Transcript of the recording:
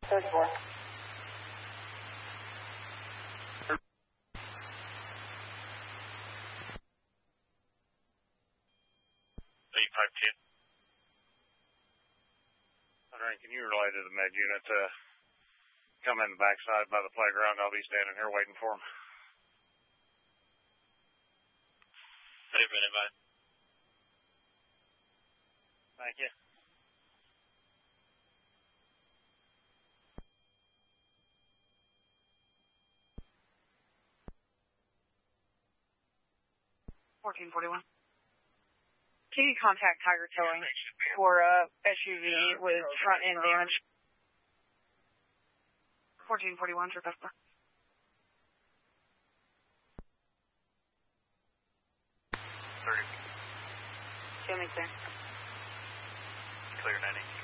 34. 852. Alright, can you relay to the med unit to come in the backside by the playground? I'll be standing here waiting for them. 8 minute, man. Thank you. $1441. Can you contact Tiger Towing for SUV with front end damage? 1441 for Vespa. Thirty. Show me, sir. Clear 90.